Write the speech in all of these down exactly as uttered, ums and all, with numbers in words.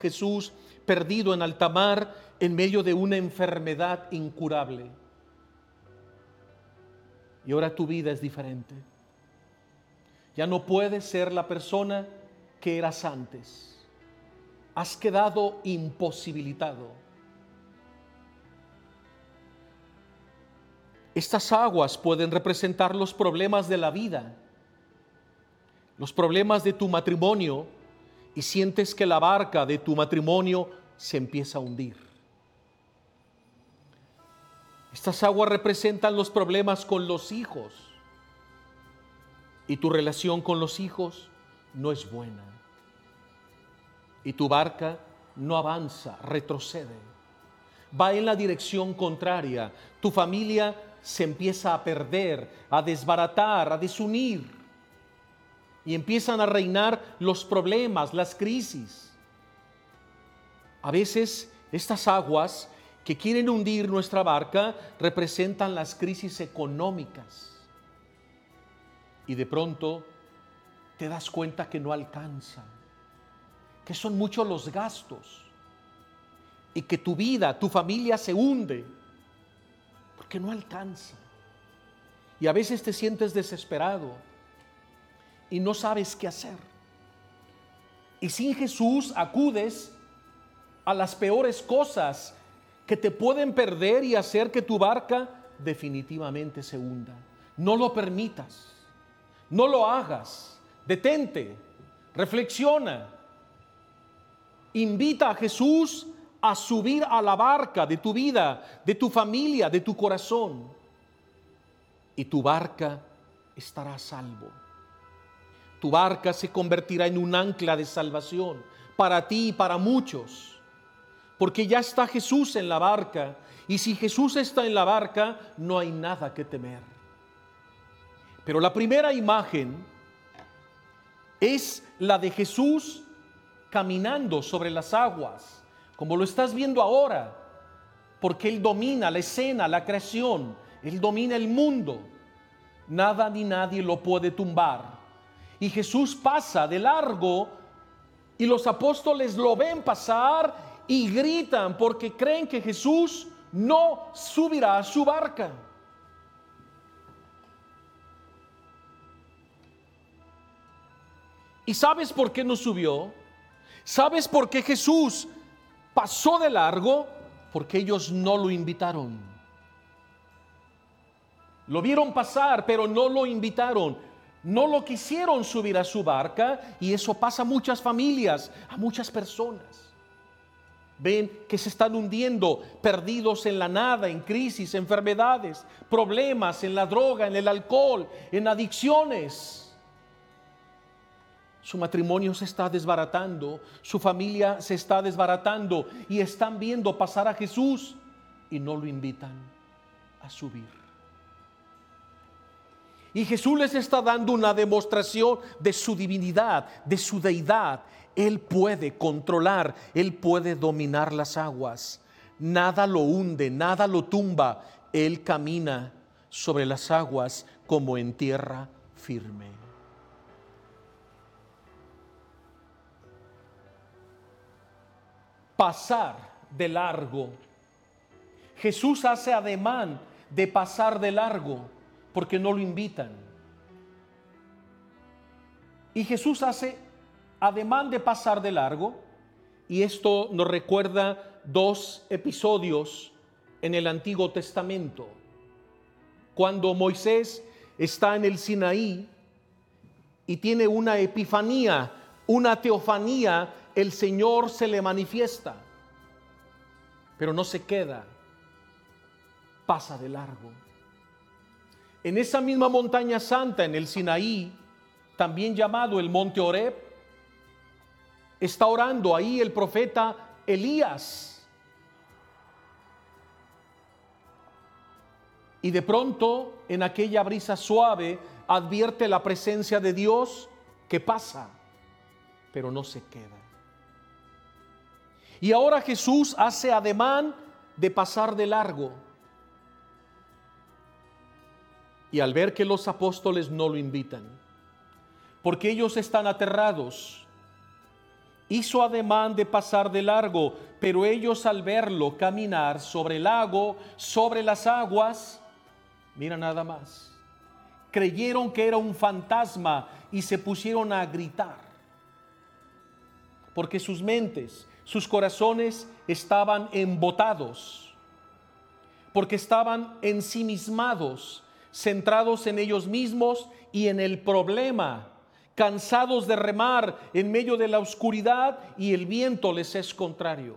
Jesús perdido en alta mar en medio de una enfermedad incurable. Y ahora tu vida es diferente. Ya no puedes ser la persona que eras antes. Has quedado imposibilitado. Estas aguas pueden representar los problemas de la vida, los problemas de tu matrimonio, y sientes que la barca de tu matrimonio se empieza a hundir. Estas aguas representan los problemas con los hijos, y tu relación con los hijos no es buena. Y tu barca no avanza, retrocede. Va en la dirección contraria. Tu familia se empieza a perder, a desbaratar, a desunir. Y empiezan a reinar los problemas, las crisis. A veces estas aguas que quieren hundir nuestra barca representan las crisis económicas. Y de pronto te das cuenta que no alcanza, que son muchos los gastos y que tu vida, tu familia se hunde porque no alcanza. Y a veces te sientes desesperado y no sabes qué hacer. Y sin Jesús acudes a las peores cosas que te pueden perder y hacer que tu barca definitivamente se hunda. No lo permitas, no lo hagas, detente, reflexiona. Invita a Jesús a subir a la barca de tu vida, de tu familia, de tu corazón. Y tu barca estará a salvo. Tu barca se convertirá en un ancla de salvación para ti y para muchos. Porque ya está Jesús en la barca. Y si Jesús está en la barca, no hay nada que temer. Pero la primera imagen es la de Jesús caminando sobre las aguas, como lo estás viendo ahora, porque Él domina la escena, la creación, Él domina el mundo. Nada ni nadie lo puede tumbar. Y Jesús pasa de largo y los apóstoles lo ven pasar y gritan porque creen que Jesús no subirá a su barca. ¿Y sabes por qué no subió? ¿Sabes por qué Jesús pasó de largo? Porque ellos no lo invitaron. Lo vieron pasar, pero no lo invitaron. No lo quisieron subir a su barca, y eso pasa a muchas familias, a muchas personas. Ven que se están hundiendo, perdidos en la nada, en crisis, enfermedades, problemas, en la droga, en el alcohol, en adicciones. Su matrimonio se está desbaratando, su familia se está desbaratando, y están viendo pasar a Jesús y no lo invitan a subir. Y Jesús les está dando una demostración de su divinidad, de su deidad. Él puede controlar, Él puede dominar las aguas. Nada lo hunde, nada lo tumba. Él camina sobre las aguas como en tierra firme. Pasar de largo. Jesús hace ademán de pasar de largo, porque no lo invitan. Y Jesús hace ademán de pasar de largo, y esto nos recuerda dos episodios en el Antiguo Testamento. Cuando Moisés está en el Sinaí y tiene una epifanía, una teofanía, el Señor se le manifiesta, pero no se queda, pasa de largo. En esa misma montaña santa, en el Sinaí, también llamado el Monte Oreb, está orando ahí el profeta Elías. Y de pronto, en aquella brisa suave, advierte la presencia de Dios que pasa, pero no se queda. Y ahora Jesús hace ademán de pasar de largo. Y al ver que los apóstoles no lo invitan, porque ellos están aterrados hizo ademán de pasar de largo, pero ellos al verlo caminar sobre el lago, sobre las aguas, mira nada más, creyeron que era un fantasma y se pusieron a gritar, porque sus mentes, sus corazones estaban embotados, porque estaban ensimismados, centrados en ellos mismos y en el problema, cansados de remar en medio de la oscuridad y el viento les es contrario.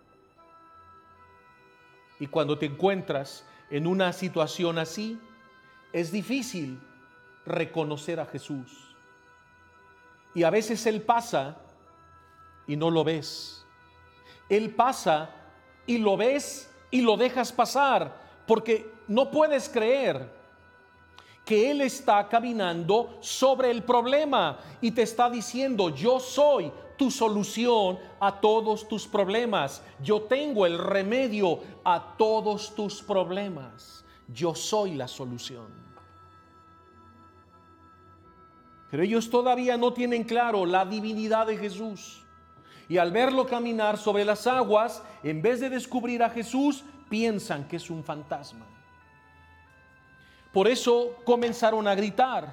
Y cuando te encuentras en una situación así, es difícil reconocer a Jesús. Y a veces Él pasa y no lo ves. Él pasa y lo ves y lo dejas pasar, porque no puedes creer que Él está caminando sobre el problema y te está diciendo: yo soy tu solución a todos tus problemas. Yo tengo el remedio a todos tus problemas. Yo soy la solución. Pero ellos todavía no tienen claro la divinidad de Jesús. Y al verlo caminar sobre las aguas, en vez de descubrir a Jesús, piensan que es un fantasma. Por eso comenzaron a gritar,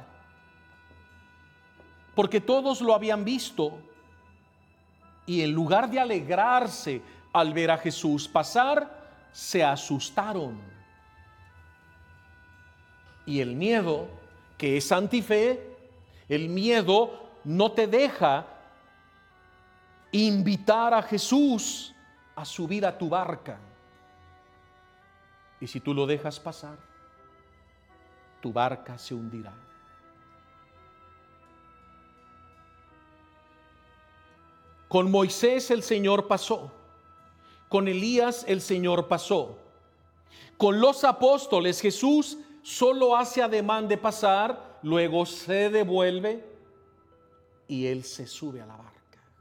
porque todos lo habían visto, y en lugar de alegrarse al ver a Jesús pasar, se asustaron. Y el miedo, que es antife, el miedo no te deja invitar a Jesús a subir a tu barca. Y si tú lo dejas pasar, tu barca se hundirá. Con Moisés el Señor pasó, con Elías el Señor pasó, con los apóstoles Jesús solo hace ademán de pasar, luego se devuelve y Él se sube a la barca.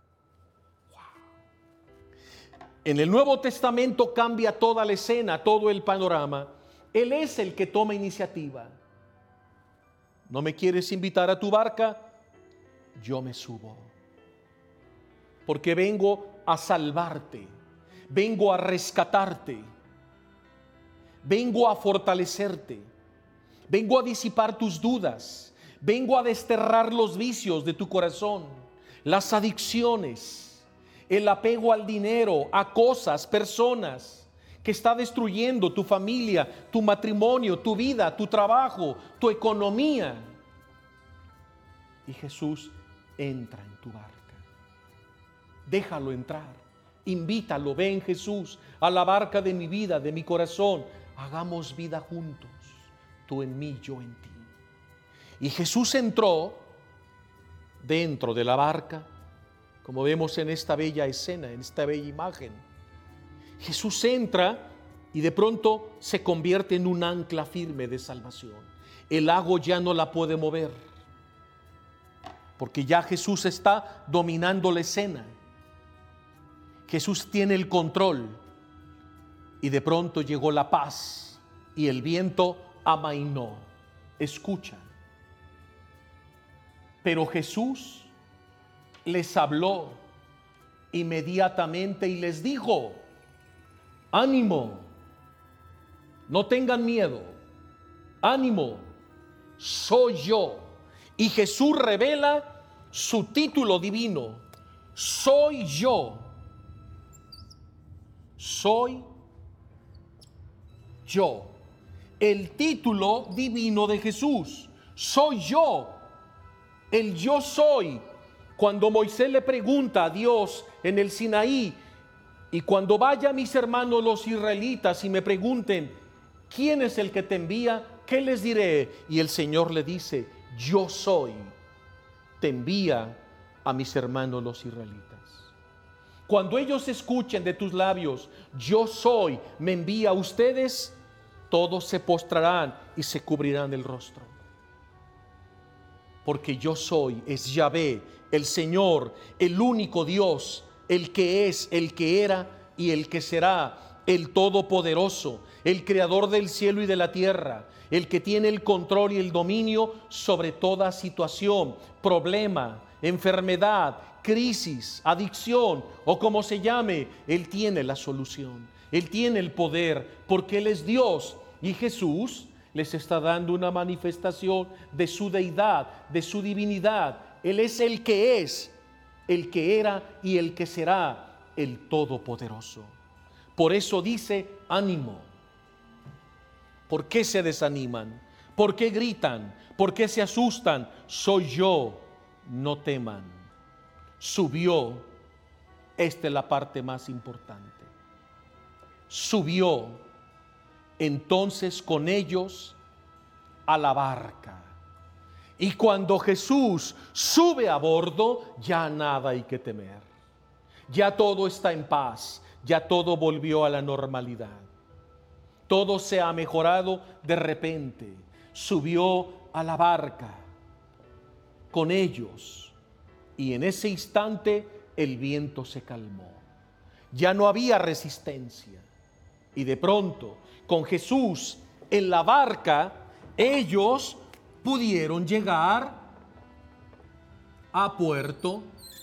Wow. En el Nuevo Testamento cambia toda la escena, todo el panorama. Él es el que toma iniciativa. ¿No me quieres invitar a tu barca? Yo me subo. Porque vengo a salvarte, vengo a rescatarte, vengo a fortalecerte, vengo a disipar tus dudas, vengo a desterrar los vicios de tu corazón, las adicciones, el apego al dinero, a cosas, personas que está destruyendo tu familia, tu matrimonio, tu vida, tu trabajo, tu economía. Y Jesús entra en tu barca. Déjalo entrar, invítalo, ven Jesús a la barca de mi vida, de mi corazón. Hagamos vida juntos, tú en mí, yo en ti. Y Jesús entró dentro de la barca, como vemos en esta bella escena, en esta bella imagen. Jesús entra y de pronto se convierte en un ancla firme de salvación. El lago ya no la puede mover, porque ya Jesús está dominando la escena. Jesús tiene el control y de pronto llegó la paz y el viento amainó. Escucha. Pero Jesús les habló inmediatamente y les dijo: ánimo, no tengan miedo, ánimo, soy yo. Y Jesús revela su título divino: soy yo. Soy yo. El título divino de Jesús. Soy yo. El yo soy. Cuando Moisés le pregunta a Dios en el Sinaí, y cuando vaya mis hermanos los israelitas y me pregunten: ¿quién es el que te envía? ¿Qué les diré? Y el Señor le dice: yo soy. Te envía a mis hermanos los israelitas. Cuando ellos escuchen de tus labios: yo soy, me envía a ustedes, todos se postrarán y se cubrirán el rostro. Porque yo soy es Yahvé, el Señor, el único Dios, el que es, el que era y el que será, el Todopoderoso, el Creador del cielo y de la tierra, el que tiene el control y el dominio sobre toda situación, problema, enfermedad, crisis, adicción o como se llame, Él tiene la solución. Él tiene el poder porque Él es Dios. Y Jesús les está dando una manifestación de su deidad, de su divinidad. Él es el que es, el que era y el que será, el Todopoderoso. Por eso dice: ánimo. ¿Por qué se desaniman? ¿Por qué gritan? ¿Por qué se asustan? Soy yo, no teman. Subió, esta es la parte más importante. Subió entonces con ellos a la barca. Y cuando Jesús sube a bordo, ya nada hay que temer. Ya todo está en paz, ya todo volvió a la normalidad. Todo se ha mejorado de repente. Subió a la barca con ellos y en ese instante el viento se calmó. Ya no había resistencia. Y de pronto, con Jesús en la barca, ellos pudieron llegar a puerto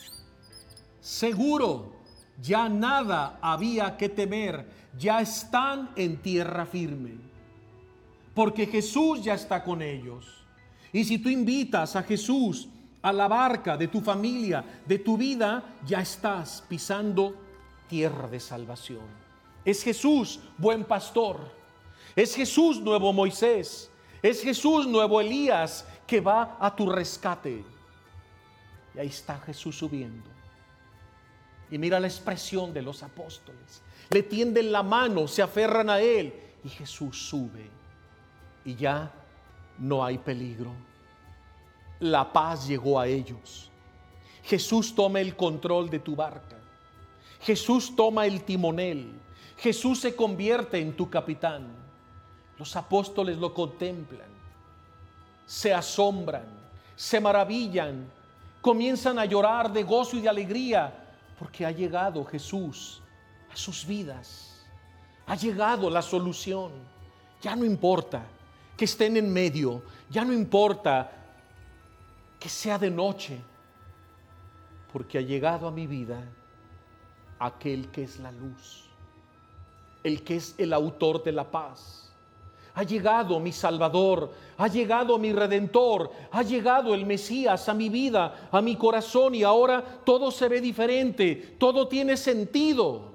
seguro. Ya nada había que temer. Ya están en tierra firme. Porque Jesús ya está con ellos. Y si tú invitas a Jesús a la barca de tu familia, de tu vida, ya estás pisando tierra de salvación. Es Jesús, buen pastor. Es Jesús, nuevo Moisés. Es Jesús, nuevo Elías, que va a tu rescate. Y ahí está Jesús subiendo. Y mira la expresión de los apóstoles. Le tienden la mano, se aferran a Él. Y Jesús sube. Y ya no hay peligro. La paz llegó a ellos. Jesús toma el control de tu barca. Jesús toma el timonel. Jesús se convierte en tu capitán. Los apóstoles lo contemplan, se asombran, se maravillan, comienzan a llorar de gozo y de alegría, porque ha llegado Jesús a sus vidas. Ha llegado la solución. Ya no importa que estén en medio, ya no importa que sea de noche, porque ha llegado a mi vida aquel que es la luz, el que es el autor de la paz. Ha llegado mi Salvador, ha llegado mi Redentor, ha llegado el Mesías a mi vida, a mi corazón, y ahora todo se ve diferente, todo tiene sentido.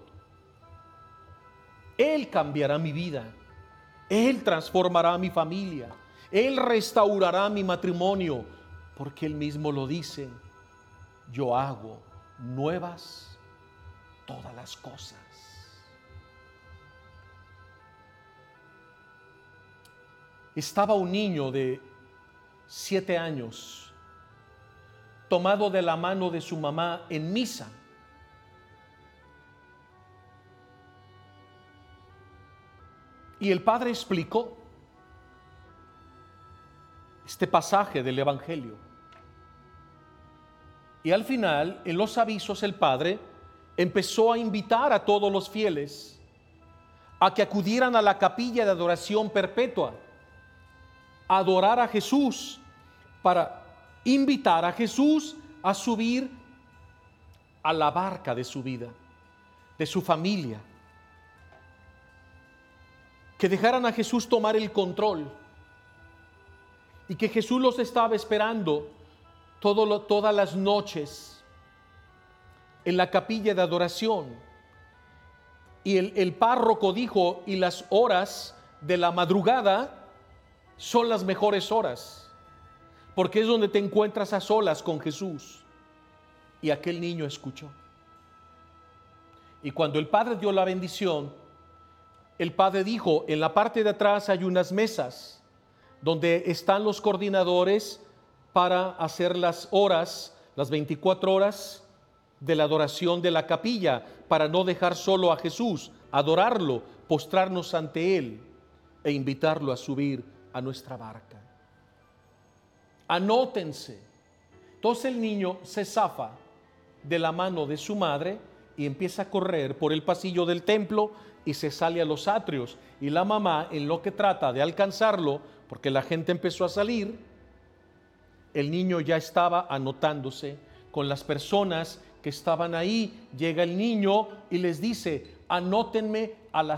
Él cambiará mi vida, Él transformará mi familia, Él restaurará mi matrimonio, porque Él mismo lo dice: yo hago nuevas todas las cosas. Estaba un niño de siete años tomado de la mano de su mamá en misa. Y el padre explicó este pasaje del Evangelio. Y al final, en los avisos, el padre empezó a invitar a todos los fieles a que acudieran a la capilla de adoración perpetua, a adorar a Jesús, para invitar a Jesús a subir a la barca de su vida, de su familia. Que dejaran a Jesús tomar el control y que Jesús los estaba esperando todo lo, todas las noches en la capilla de adoración. Y el, el párroco dijo: y las horas de la madrugada son las mejores horas, porque es donde te encuentras a solas con Jesús. Y aquel niño escuchó. Y cuando el padre dio la bendición, el padre dijo: en la parte de atrás hay unas mesas donde están los coordinadores para hacer las horas, las veinticuatro horas de la adoración de la capilla, para no dejar solo a Jesús, adorarlo, postrarnos ante Él e invitarlo a subir a nuestra barca. Anótense. Entonces el niño se zafa de la mano de su madre y empieza a correr por el pasillo del templo y se sale a los atrios. Y la mamá, en lo que trata de alcanzarlo, porque la gente empezó a salir, el niño ya estaba anotándose con las personas que estaban ahí. Llega el niño y les dice, anótenme a la